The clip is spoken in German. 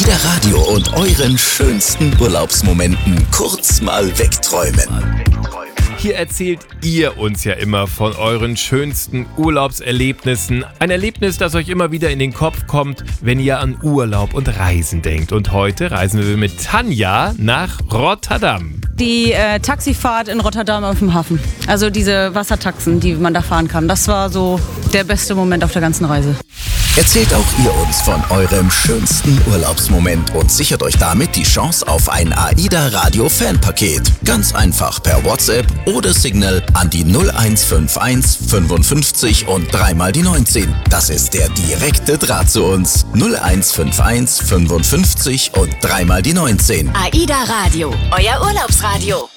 AIDA Radio und euren schönsten Urlaubsmomenten kurz mal wegträumen. Hier erzählt ihr uns ja immer von euren schönsten Urlaubserlebnissen. Ein Erlebnis, das euch immer wieder in den Kopf kommt, wenn ihr an Urlaub und Reisen denkt. Und heute reisen wir mit Tanja nach Rotterdam. Die Taxifahrt in Rotterdam auf dem Hafen. Also diese Wassertaxen, die man da fahren kann. Das war so der beste Moment auf der ganzen Reise. Erzählt auch ihr uns von eurem schönsten Urlaubsmoment und sichert euch damit die Chance auf ein AIDA Radio Fanpaket. Ganz einfach per WhatsApp oder Signal an die 0151 55 und 3 mal die 19. Das ist der direkte Draht zu uns. 0151 55 und 3 mal die 19. AIDA Radio, euer Urlaubsradio.